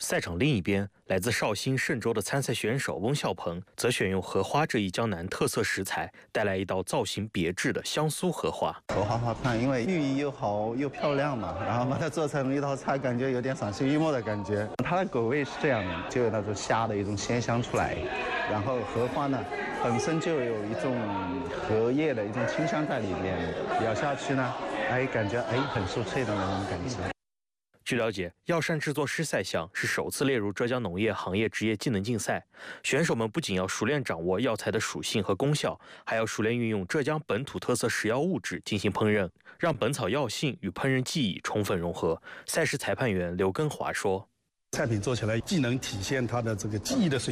赛场另一边，来自绍兴嵊州的参赛选手翁孝鹏则选用荷花这一江南特色食材，带来一道造型别致的香酥荷花。 荷花好看，因为寓意又好又漂亮嘛，然后把它做成一道菜，感觉有点赏心悦目的感觉。它的口味是这样的，就有那种虾的一种鲜香出来，然后荷花呢本身就有一种荷叶的一种清香在里面，咬下去呢，感觉很酥脆的那种感觉。 据了解，药膳制作师赛项是首次列入浙江农业行业职业技能竞赛。选手们不仅要熟练掌握药材的属性和功效，还要熟练运用浙江本土特色食药物质进行烹饪，让本草药性与烹饪技艺充分融合。赛事裁判员刘根华说：“ 菜品做起来既能体现它的这个技艺的水